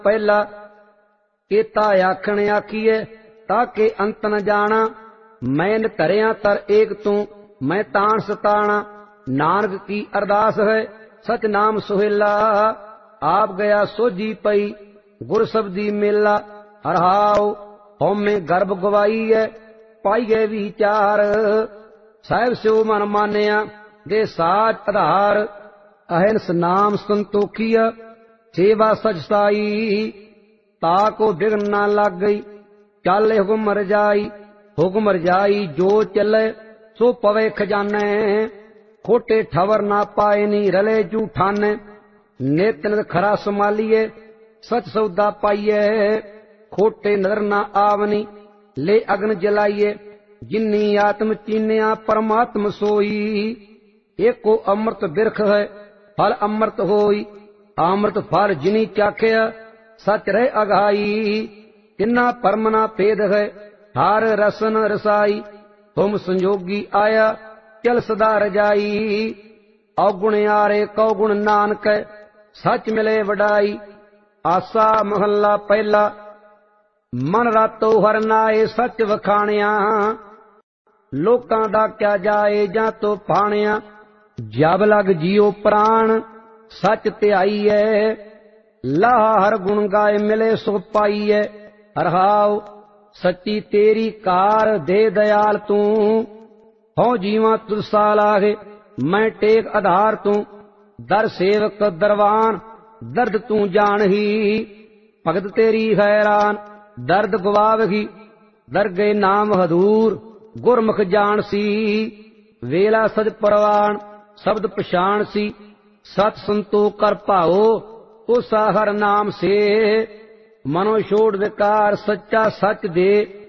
ਪਹਿਲਾ। केता आखण आखिए ताके अंत न जाना। मैं धरिया तर एक तू मैं तान सताना। नानक की अरदास है सच नाम सुहेला। आप गया सोझी पई गुर शब्दी मेला। हरहाओ होमे गर्भ गवाई है पाई गए विचार। साहिब स्यो मन मानिया दे साज आधार। अहिंस नाम संतोखिया सेवा सच साई। ताको बिघन ना लग गई चल हुक्म रजाई। हुक्म रजाई जो चले सो पवे खजाने। खोटे ठवर ना पाए नी रले जूठाने। नित नित खरा संभालिए सच सौदा पाइए। खोटे नजर ना आवनी ले अग्न जलाइए। जिन्नी आत्म चीनिया परमात्म सोई। एको अमृत बिरख है फल अमृत होई। अमृत फल जिनी चाखिया सच रहे अघाई। तिना परम ना भेद है हार रसन रसाई। तुम संजोगी आया चल सदा रजाई। अवगुण यारे कौगुण नानक सच मिले वडाई। आसा महला पहला। मन रातो हर नाए सच वखाणिया। लोकां दा क्या जाए जां तो पाणिया। जब लग जियो प्राण सच ध्याई है। लाह हर गुण गाए मिले सो पाइए। हरहाओ सच्ची तेरी कार दे दयाल तू। हो जीवा तुझ सा लागे मैं टेक आधार तू। दर सेवक दरवान दर्द तू जान ही। भगत तेरी हैरान दर्द गवावही। दर गए नाम हदूर गुरमुख जान सी। वेला सज परवान शब्द पछाण सी। सत संतोख कर भाओ उसा हर नाम से। मनो छोड़ विकार सच्चा सच दे।